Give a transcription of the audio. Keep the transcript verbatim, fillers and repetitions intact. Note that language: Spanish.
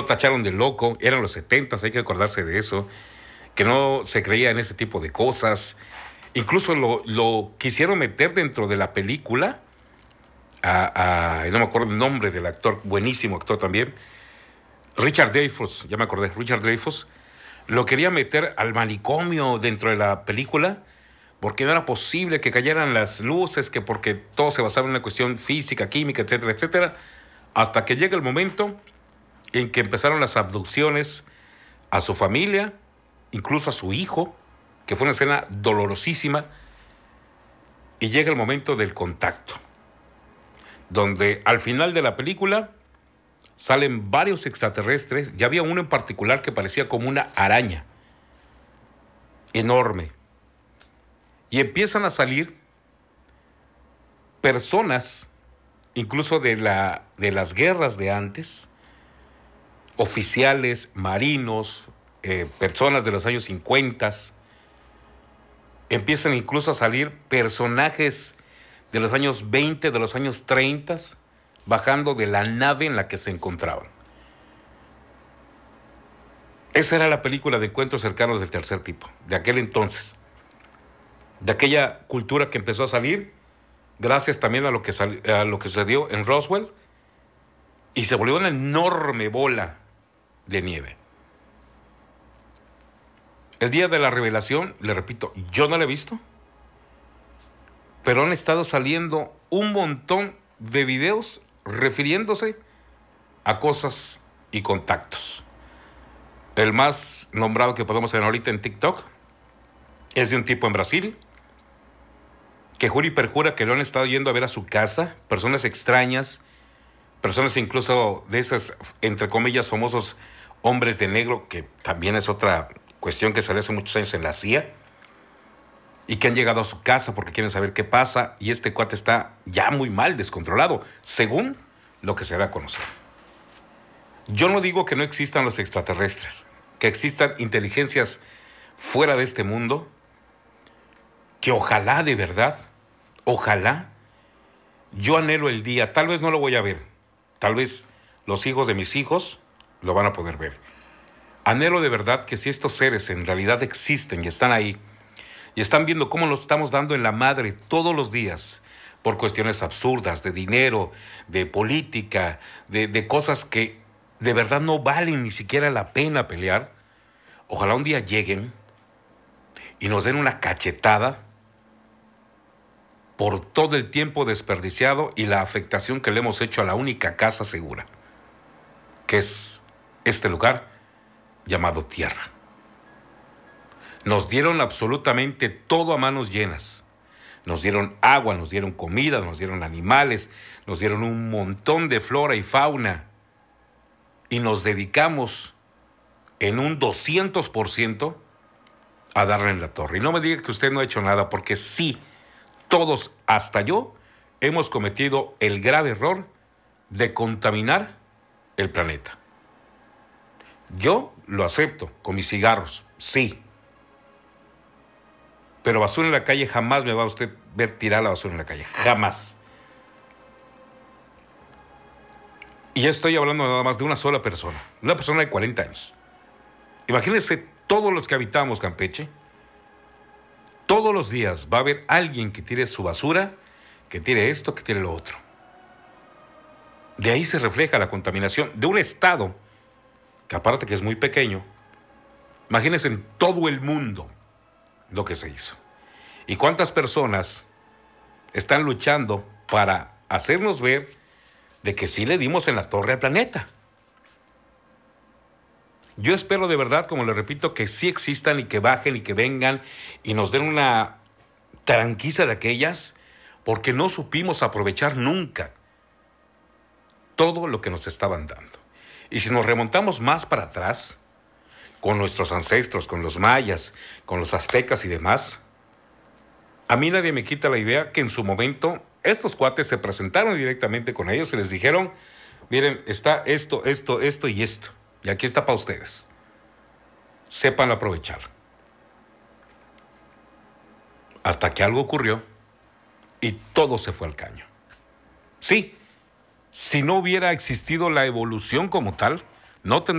tacharon de loco, eran los setentas, hay que acordarse de eso, que no se creía en ese tipo de cosas. Incluso lo, lo quisieron meter dentro de la película, a, a, no me acuerdo el nombre del actor, buenísimo actor también, Richard Dreyfuss, ya me acordé, Richard Dreyfuss, lo quería meter al manicomio dentro de la película, porque no era posible que cayeran las luces, que porque todo se basaba en una cuestión física, química, etcétera, etcétera, hasta que llega el momento en que empezaron las abducciones a su familia, incluso a su hijo, que fue una escena dolorosísima, y llega el momento del contacto, donde al final de la película salen varios extraterrestres, y había uno en particular que parecía como una araña, enorme, y empiezan a salir personas, incluso de, la, de las guerras de antes, oficiales, marinos, eh, personas de los años cincuenta, empiezan incluso a salir personajes de los años veinte, de los años treinta, bajando de la nave en la que se encontraban. Esa era la película de Encuentros Cercanos del Tercer Tipo, de aquel entonces, de aquella cultura que empezó a salir, gracias también a lo que, sal, a lo que sucedió en Roswell, y se volvió una enorme bola de nieve. El día de la revelación, le repito, yo no la he visto, pero han estado saliendo un montón de videos refiriéndose a cosas y contactos. El más nombrado que podemos ver ahorita en TikTok es de un tipo en Brasil que jura y perjura que lo han estado yendo a ver a su casa, personas extrañas, personas incluso de esas, entre comillas, famosos hombres de negro, que también es otra cuestión que salió hace muchos años en la C I A, y que han llegado a su casa porque quieren saber qué pasa, y este cuate está ya muy mal, descontrolado, según lo que se da a conocer. Yo no digo que no existan los extraterrestres, que existan inteligencias fuera de este mundo, que ojalá de verdad, ojalá, yo anhelo el día, tal vez no lo voy a ver, tal vez los hijos de mis hijos lo van a poder ver. Anhelo de verdad que si estos seres en realidad existen y están ahí, y están viendo cómo nos estamos dando en la madre todos los días, por cuestiones absurdas, de dinero, de política, de, de cosas que de verdad no valen ni siquiera la pena pelear, ojalá un día lleguen y nos den una cachetada por todo el tiempo desperdiciado y la afectación que le hemos hecho a la única casa segura, que es este lugar llamado Tierra. Nos dieron absolutamente todo a manos llenas. Nos dieron agua, nos dieron comida, nos dieron animales, nos dieron un montón de flora y fauna. Y nos dedicamos en un doscientos por ciento a darle en la torre. Y no me diga que usted no ha hecho nada, porque sí, todos, hasta yo, hemos cometido el grave error de contaminar el planeta. Yo lo acepto con mis cigarros, sí. Pero basura en la calle jamás me va a usted ver tirar la basura en la calle, jamás. Y estoy hablando nada más de una sola persona, una persona de cuarenta años. Imagínense todos los que habitamos Campeche, todos los días va a haber alguien que tire su basura, que tire esto, que tire lo otro. De ahí se refleja la contaminación de un estado, que aparte que es muy pequeño, imagínense en todo el mundo lo que se hizo. ¿Y cuántas personas están luchando para hacernos ver de que sí le dimos en la torre al planeta? Yo espero de verdad, como le repito, que sí existan y que bajen y que vengan y nos den una tranquiza de aquellas, porque no supimos aprovechar nunca todo lo que nos estaban dando. Y si nos remontamos más para atrás, con nuestros ancestros, con los mayas, con los aztecas y demás, a mí nadie me quita la idea que en su momento estos cuates se presentaron directamente con ellos y les dijeron, miren, está esto, esto, esto y esto, y aquí está para ustedes. Sépanlo aprovechar. Hasta que algo ocurrió y todo se fue al caño. Sí, si no hubiera existido la evolución como tal, no tendríamos